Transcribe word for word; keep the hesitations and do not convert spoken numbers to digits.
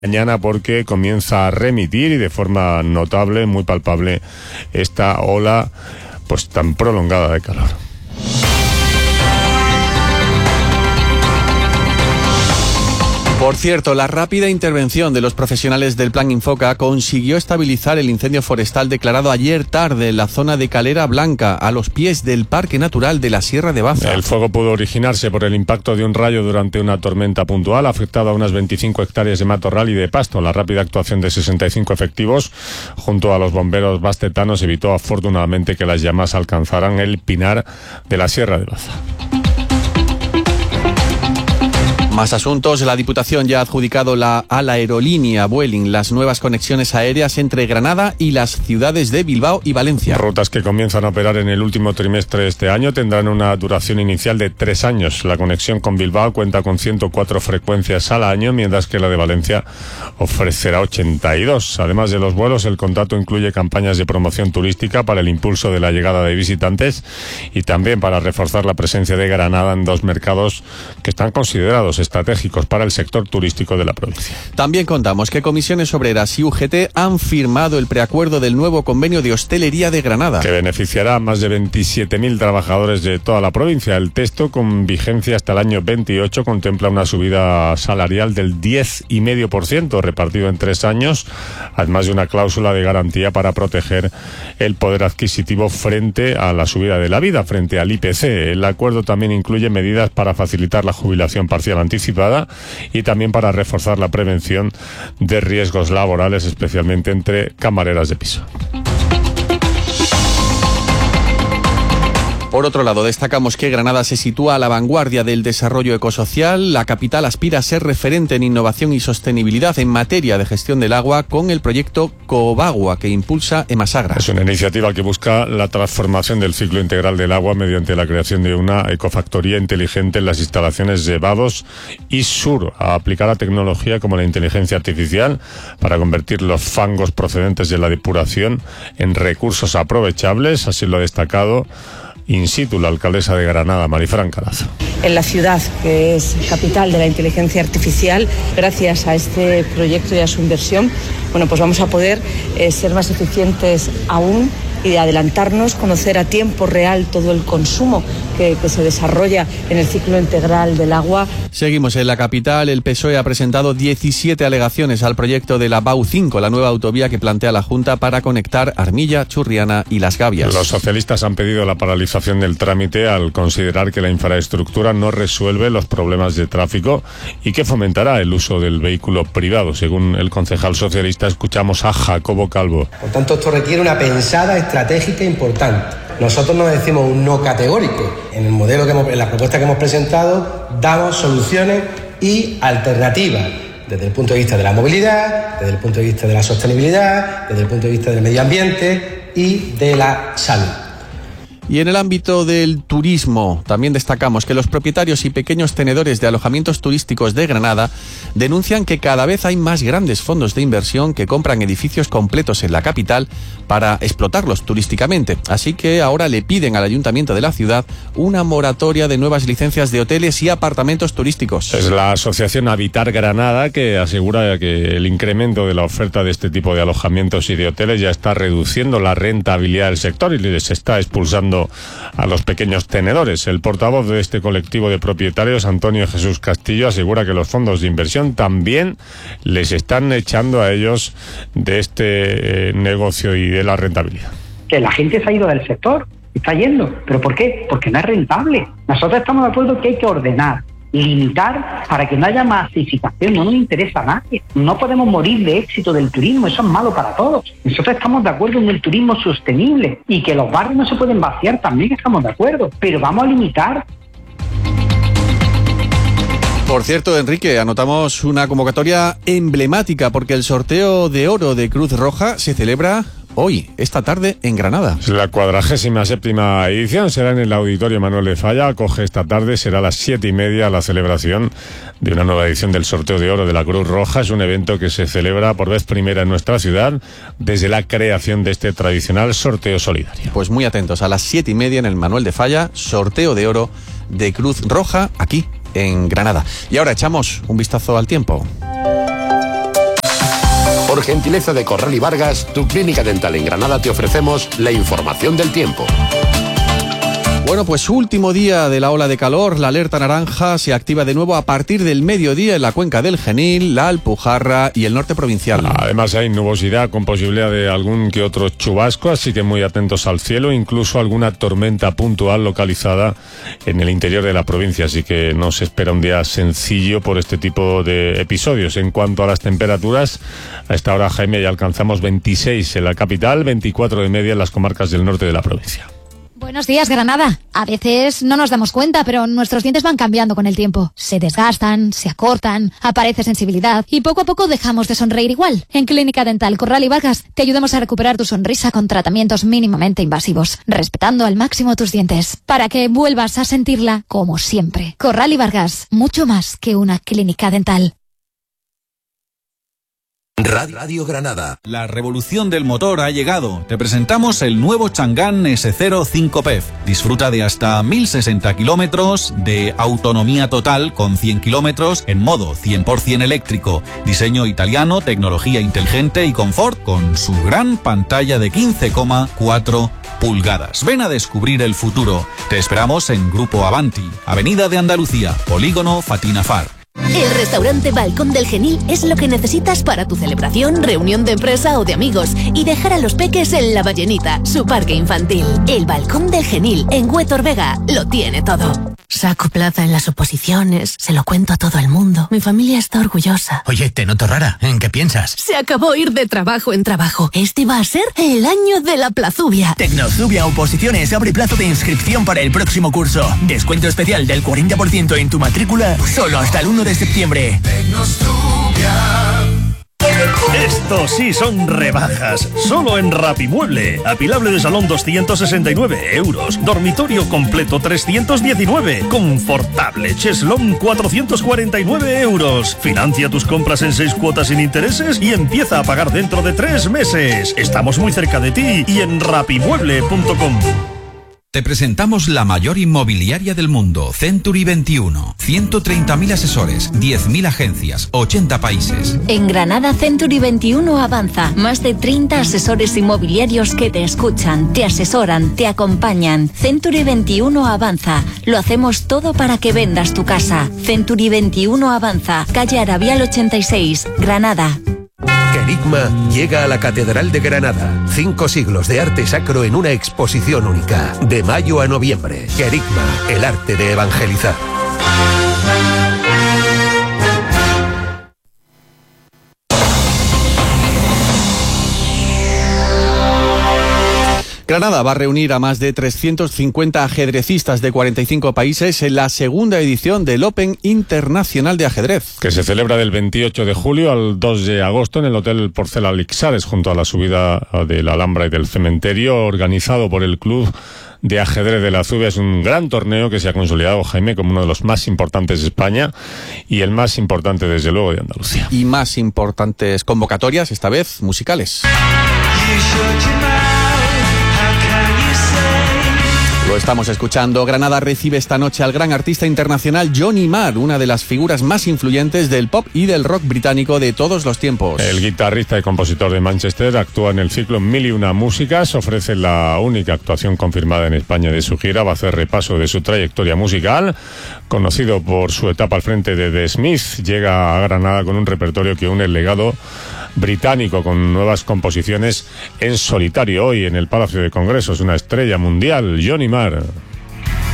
Mañana porque comienza a remitir y de forma notable, muy palpable, esta ola pues tan prolongada de calor. Por cierto, la rápida intervención de los profesionales del Plan Infoca consiguió estabilizar el incendio forestal declarado ayer tarde en la zona de Calera Blanca, a los pies del Parque Natural de la Sierra de Baza. El fuego pudo originarse por el impacto de un rayo durante una tormenta puntual, afectado a unas veinticinco hectáreas de matorral y de pasto. La rápida actuación de sesenta y cinco efectivos, junto a los bomberos bastetanos, evitó afortunadamente que las llamas alcanzaran el pinar de la Sierra de Baza. Más asuntos. La Diputación ya ha adjudicado la, a la aerolínea Vueling las nuevas conexiones aéreas entre Granada y las ciudades de Bilbao y Valencia. Rutas que comienzan a operar en el último trimestre de este año tendrán una duración inicial de tres años. La conexión con Bilbao cuenta con ciento cuatro frecuencias al año, mientras que la de Valencia ofrecerá ochenta y dos. Además de los vuelos, el contrato incluye campañas de promoción turística para el impulso de la llegada de visitantes y también para reforzar la presencia de Granada en dos mercados que están considerados estratégicos para el sector turístico de la provincia. También contamos que Comisiones Obreras y U G T han firmado el preacuerdo del nuevo convenio de hostelería de Granada, que beneficiará a más de veintisiete mil trabajadores de toda la provincia. El texto, con vigencia hasta el año veintiocho, contempla una subida salarial del diez coma cinco por ciento repartido en tres años, además de una cláusula de garantía para proteger el poder adquisitivo frente a la subida de la vida, frente al I P C. El acuerdo también incluye medidas para facilitar la jubilación parcial anticipada y también para reforzar la prevención de riesgos laborales, especialmente entre camareras de piso. Por otro lado, destacamos que Granada se sitúa a la vanguardia del desarrollo ecosocial. La capital aspira a ser referente en innovación y sostenibilidad en materia de gestión del agua con el proyecto Cobagua, que impulsa Emasagra. Es una iniciativa que busca la transformación del ciclo integral del agua mediante la creación de una ecofactoría inteligente en las instalaciones de Vados y Sur. Aplicará tecnología como la inteligencia artificial para convertir los fangos procedentes de la depuración en recursos aprovechables. Así lo ha destacado in situ la alcaldesa de Granada, Marifran Carazo. En la ciudad, que es capital de la inteligencia artificial, gracias a este proyecto y a su inversión, bueno, pues vamos a poder eh, ser más eficientes aún y adelantarnos, conocer a tiempo real todo el consumo que, que se desarrolla en el ciclo integral del agua. Seguimos en la capital. El P S O E ha presentado diecisiete alegaciones al proyecto de la B A U cinco, la nueva autovía que plantea la Junta para conectar Armilla, Churriana y Las Gavias. Los socialistas han pedido la paralización del trámite al considerar que la infraestructura no resuelve los problemas de tráfico y que fomentará el uso del vehículo privado. Según el concejal socialista, escuchamos a Jacobo Calvo. Por tanto, esto requiere una pensada estratégica importante. Nosotros no decimos un no categórico. En el modelo que hemos, en la propuesta que hemos presentado, damos soluciones y alternativas desde el punto de vista de la movilidad, desde el punto de vista de la sostenibilidad, desde el punto de vista del medio ambiente y de la salud. Y en el ámbito del turismo, también destacamos que los propietarios y pequeños tenedores de alojamientos turísticos de Granada denuncian que cada vez hay más grandes fondos de inversión que compran edificios completos en la capital para explotarlos turísticamente. Así que ahora le piden al Ayuntamiento de la ciudad una moratoria de nuevas licencias de hoteles y apartamentos turísticos. Es la asociación Habitar Granada que asegura que el incremento de la oferta de este tipo de alojamientos y de hoteles ya está reduciendo la rentabilidad del sector y les está expulsando a los pequeños tenedores. El portavoz de este colectivo de propietarios, Antonio Jesús Castillo, asegura que los fondos de inversión también les están echando a ellos de este eh, negocio y de la rentabilidad. Que la gente se ha ido del sector, está yendo. ¿Pero por qué? Porque no es rentable. Nosotros estamos de acuerdo que hay que ordenar, limitar para que no haya masificación. No nos interesa a nadie. No podemos morir de éxito del turismo, eso es malo para todos. Nosotros estamos de acuerdo en el turismo sostenible y que los barrios no se pueden vaciar, también estamos de acuerdo, pero vamos a limitar. Por cierto, Enrique, anotamos una convocatoria emblemática porque el sorteo de oro de Cruz Roja se celebra hoy, esta tarde, en Granada. La cuadragésima séptima edición será en el Auditorio Manuel de Falla. Acoge esta tarde, será a las siete y media la celebración de una nueva edición del sorteo de oro de la Cruz Roja. Es un evento que se celebra por vez primera en nuestra ciudad desde la creación de este tradicional sorteo solidario. Pues muy atentos, a las siete y media en el Manuel de Falla, sorteo de oro de Cruz Roja, aquí en Granada. Y ahora echamos un vistazo al tiempo. gentileza de Corral y Vargas, tu clínica dental en Granada, te ofrecemos la información del tiempo. Bueno, pues último día de la ola de calor, la alerta naranja se activa de nuevo a partir del mediodía en la cuenca del Genil, la Alpujarra y el norte provincial. Además hay nubosidad con posibilidad de algún que otro chubasco, así que muy atentos al cielo, incluso alguna tormenta puntual localizada en el interior de la provincia, así que no se espera un día sencillo por este tipo de episodios. En cuanto a las temperaturas, a esta hora, Jaime, ya alcanzamos veintiséis en la capital, veinticuatro de media en las comarcas del norte de la provincia. Buenos días, Granada. A veces no nos damos cuenta, pero nuestros dientes van cambiando con el tiempo. Se desgastan, se acortan, aparece sensibilidad y poco a poco dejamos de sonreír igual. En Clínica Dental Corral y Vargas te ayudamos a recuperar tu sonrisa con tratamientos mínimamente invasivos, respetando al máximo tus dientes, para que vuelvas a sentirla como siempre. Corral y Vargas, mucho más que una clínica dental. Radio Granada. La revolución del motor ha llegado. Te presentamos el nuevo Chang'an ese cero cinco P E F. Disfruta de hasta mil sesenta kilómetros de autonomía total con cien kilómetros en modo cien por ciento eléctrico. Diseño italiano, tecnología inteligente y confort con su gran pantalla de quince coma cuatro pulgadas. Ven a descubrir el futuro. Te esperamos en Grupo Avanti, Avenida de Andalucía, Polígono Fatina Far. El restaurante Balcón del Genil es lo que necesitas para tu celebración, reunión de empresa o de amigos y dejar a los peques en La Ballenita, su parque infantil. El Balcón del Genil, en Huétor Vega, lo tiene todo. Saco plaza en las oposiciones, se lo cuento a todo el mundo. Mi familia está orgullosa. Oye, te noto rara. ¿En qué piensas? Se acabó ir de trabajo en trabajo. Este va a ser el año de la Plazubia. Tecnozubia Oposiciones abre plazo de inscripción para el próximo curso. Descuento especial del cuarenta por ciento en tu matrícula solo hasta el uno de septiembre. Tecnostubia. Esto sí son rebajas, solo en Rapimueble. Apilable de salón doscientos sesenta y nueve euros, dormitorio completo trescientos diecinueve, confortable cheslón cuatrocientos cuarenta y nueve euros. Financia tus compras en seis cuotas sin intereses y empieza a pagar dentro de tres meses. Estamos muy cerca de ti y en rapimueble punto com. Te presentamos la mayor inmobiliaria del mundo, Century veintiuno. ciento treinta mil asesores, diez mil agencias, ochenta países. En Granada, Century veintiuno avanza. Más de treinta asesores inmobiliarios que te escuchan, te asesoran, te acompañan. Century veintiuno avanza. Lo hacemos todo para que vendas tu casa. Century veintiuno avanza. Calle Arabial ochenta y seis, Granada. Querigma llega a la Catedral de Granada. Cinco siglos de arte sacro en una exposición única. De mayo a noviembre. Querigma, el arte de evangelizar. Granada va a reunir a más de trescientos cincuenta ajedrecistas de cuarenta y cinco países en la segunda edición del Open Internacional de Ajedrez. Que se celebra del veintiocho de julio al dos de agosto en el Hotel Porcela Lixares, junto a la subida de la Alhambra y del Cementerio, organizado por el Club de Ajedrez de la Zubia. Es un gran torneo que se ha consolidado, Jaime, como uno de los más importantes de España y el más importante, desde luego, de Andalucía. Y más importantes convocatorias, esta vez musicales. Lo estamos escuchando. Granada recibe esta noche al gran artista internacional Johnny Marr, una de las figuras más influyentes del pop y del rock británico de todos los tiempos. El guitarrista y compositor de Manchester actúa en el ciclo Mil y Una Músicas, ofrece la única actuación confirmada en España de su gira, va a hacer repaso de su trayectoria musical. Conocido por su etapa al frente de The Smiths, llega a Granada con un repertorio que une el legado británico con nuevas composiciones en solitario. Hoy en el Palacio de Congresos, una estrella mundial, Johnny Marr.